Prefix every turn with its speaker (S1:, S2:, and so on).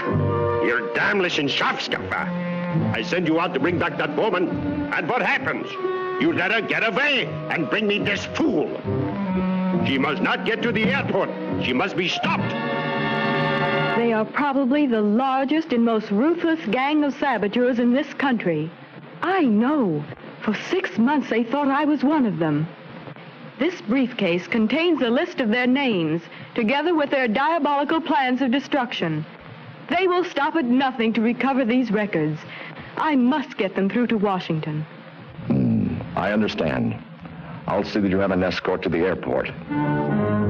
S1: You're damnless and Schafskaffer. I send you out to bring back that woman, and what happens? You let her get away and bring me this fool. She must not get to the airport. She must be stopped.
S2: They are probably the largest and most ruthless gang of saboteurs in this country. I know. For 6 months they thought I was one of them. This briefcase contains a list of their names, together with their diabolical plans of destruction. They will stop at nothing to recover these records. I must get them through to Washington.
S3: I understand. I'll see that you have an escort to the airport.